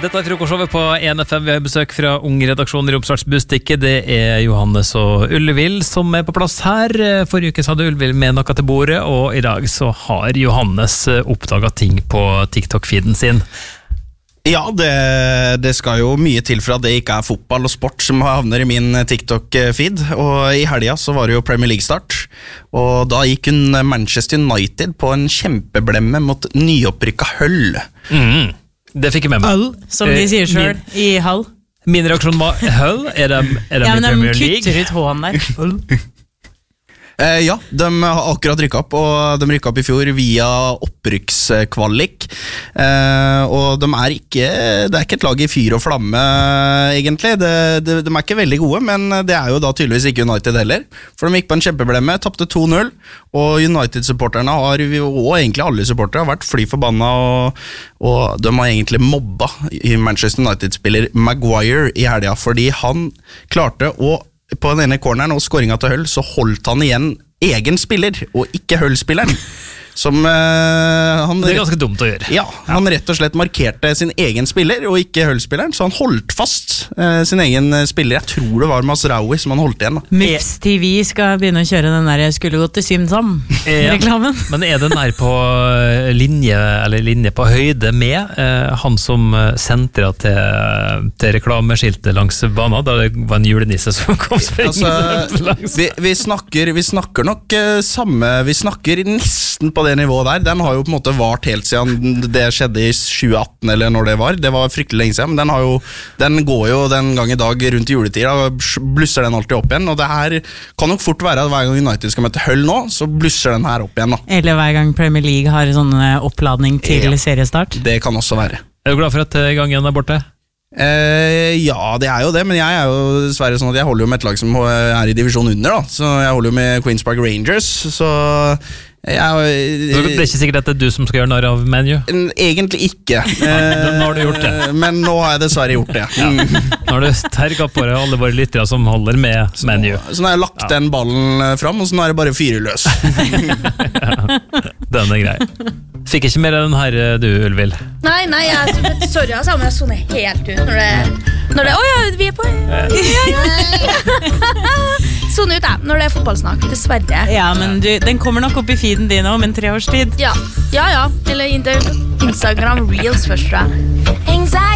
Dette frokostshowet på 1FM. Vi har besøk fra Ung-redaksjonen i Oppstarts Busstikke. Det Johannes og Ullevill som på plass her. Forrige uke så hadde Ullevill med noe til bordet, og i dag så har Johannes oppdaget ting på TikTok-feeden sin. Ja, det skal jo mye til for at det ikke fotball og sport som havner i min TikTok-feed, og i helga så var det jo Premier League-start, og da gikk Manchester United på en kjempeblemme mot nyopprykka Hull. Det fikk jeg med meg. Hull, som de sier selv, i Hull. Min reaksjon var Hull, er de i Premier League? Ja, men de kutter ut hånden der. Hull. Ja, de har akkurat rykket opp, og de rykket opp i fjor via opprykkskvalik, og det ikke et lag i fyr og flamme egentlig, de ikke veldig gode, men det jo da tydeligvis ikke United heller, for de gikk på en kjempeblemme, tappte 2-0, og United-supporterne og egentlig alle supportere har vært fly forbanna, og de har egentlig mobba i Manchester United-spiller Maguire i helga, fordi han klarte å på den ene corneren og scoringa til Hull, så holdt han igjen egen spiller, og ikke Hull-spilleren. Som det ganske dumt å gjøre. Ja, han rett og slett markerte sin egen spiller, og ikke Hull-spilleren, så han holdt fast sin egen spiller. Jeg tror det var Masraoui som han holdt igjen. Mix TV skal begynne å kjøre den der «Jeg skulle gått til Simsam»-reklamen. Men den her på linje på høyde med han som sentra til reklameskiltet langs banen, da det var en julenisse som kom sprengende langs. Vi snakker nok samme, vi snakker nesten på det nivået der. Den har jo på en måte vart helt siden det skjedde i 2018 eller når det var fryktelig lenge siden, men den går jo den gang i dag rundt i juletid, da blusser den alltid opp igjen, og det her kan nok fort være at hver gang United skal møte Hull nå, så blusser den her opp igjen da. Eller hver gang Premier League har sånn oppladning til seriestart. Det kan også være. Er du glad for at gangen borte? Ja, det jo det, men jeg jo dessverre sånn at jeg holder jo med et lag som i divisjon under da, så jeg holder jo med Queen's Park Rangers, så det ikke sikkert at det du som skal gjøre narr av ManU? Egentlig ikke. Nå har du gjort det. Men nå har jeg dessverre gjort det. Nå har du terget på det alle våre lyttere som holder med ManU. Så nå har jeg lagt den ballen fram, og så nå det bare fyre løs. Den grei. Fikk ikke mer av den her, du, Ullevill? Nei, sorry, men jeg sånn helt ut når det vi på. Sånn ut, når det fotballsnakk, dessverre. Ja, men den kommer nok opp i feeden din om en 3 års tid. Ja, eller Instagram Reels først, tror jeg.